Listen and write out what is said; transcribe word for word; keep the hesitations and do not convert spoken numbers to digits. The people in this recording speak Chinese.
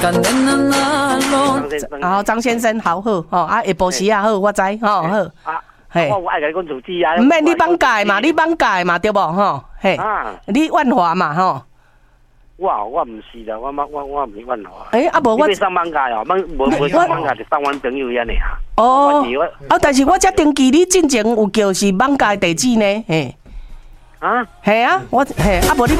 好，张先生，好好，哦，啊，下晡时啊好，我知，吼好。 啊，嘿，我有爱甲你讲主旨啊。 唔免你放假嘛，你放假嘛，对无吼？嘿，你万华嘛，吼。 我我唔是啦，我我我我唔是万华。 诶，啊无我。 你上放假哦，冇冇冇上放假就上阮朋友遐尔啊。 哦。啊，但是我只登记你进前有叫是放假地址呢，嘿。 啊？ 系啊，我嘿，啊无你。